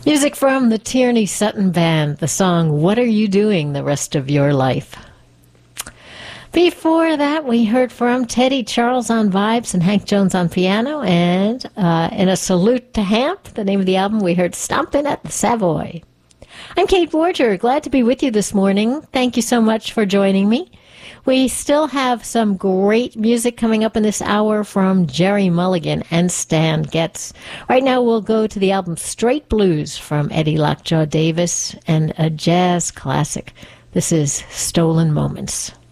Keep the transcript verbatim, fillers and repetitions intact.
Music from the Tierney Sutton Band, the song What Are You Doing the Rest of Your Life? Before that, we heard from Teddy Charles on vibes and Hank Jones on piano, and uh, in a salute to Hamp, the name of the album, we heard Stompin' at the Savoy. I'm Kate Borger, glad to be with you this morning. Thank you so much for joining me. We still have some great music coming up in this hour from Jerry Mulligan and Stan Getz. Right now we'll go to the album Straight Blues from Eddie Lockjaw Davis and a jazz classic. This is Stolen Moments.